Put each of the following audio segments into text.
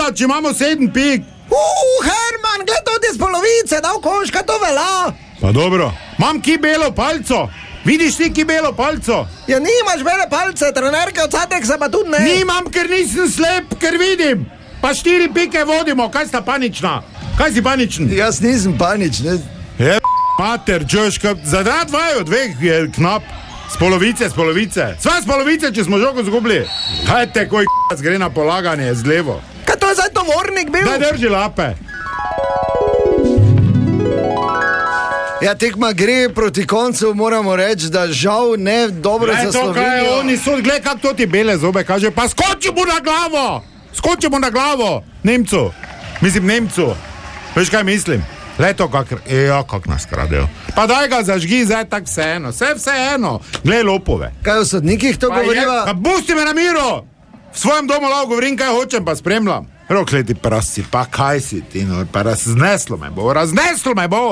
Hvala, če imamo 7 pik. Herman, gled to ti z polovice, da v koška to velja. Pa dobro, imam ki belo palco. Vidiš ti ki belo palco? Ja, nimaš bele palce, trenerke od zadek se pa tudi ne. Nimam, ker nisem slep, ker vidim. Pa 4 pike vodimo, kaj sta panična? Kaj si paničen? Jaz nisem paničen. Mater, Čoška, zadrat vaju, 2 je knap. Z polovice. Sva z polovice, če smo žogo zgubili. Kaj te, koj gre na polaganje z levo? Kaj to je zdaj tovornik bil? Daj drži lape. Ja, tekma gre proti koncu, moramo reči, da žal ne dobro za Slovenijo. Oni so, gled, kak to ti bele zobe kaže, pa skočimo na glavo, Nemcu. Mislim, Nemcu. Veš, kaj mislim? Leto, kak nas kradejo. Pa daj ga zažgi, zdaj tak vseeno. Glej lopove. Kaj v sodnikih to govoriva? Pa pusti me na miru. V svojem domu lahko govorim, kaj hočem, pa spremljam. Rokleti prasi, pa kaj si ti, no, pa razneslo me bo.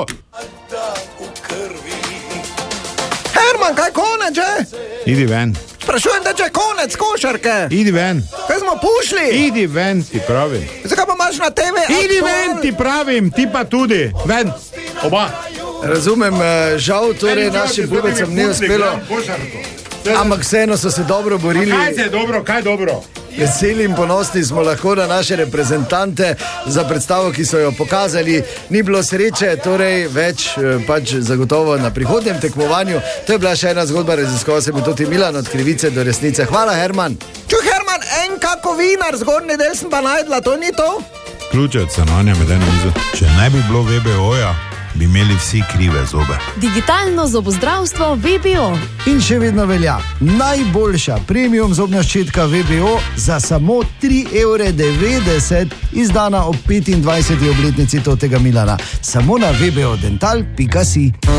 Herman, kaj konec, že? Idi ven. Sprašujem, da če je konec košarke. Idi ven. Kaj smo pušli? Idi ven, ti pravim. Zakaj pa imaš na TV? Idi ven, ti pravim, ti pa tudi. Ven, oba. Razumem, žal torej našim pubecem ni uspelo. Ampak vseeno so se dobro borili. Kaj je dobro? Veseli in ponosni smo lahko na naše reprezentante za predstavo, ki so jo pokazali. Ni bilo sreče, torej več pač zagotovo na prihodnjem tekmovanju. To je bila še ena zgodba, raziskoval se bi tudi Milan od krivice do resnice. Hvala, Herman. Herman, en kako vinar, zgornji del sem pa najdla, to ni to? Ključe od stanovanja med eno mizo. Če ne bi bilo VBO-ja, bi imeli vsi krive zobe. Digitalno zobozdravstvo VBO. In še vedno velja najboljša premium zobna ščetka VBO za samo 3,90 €, izdana ob 25. obletnici Totega Milana. Samo na vbodental.si.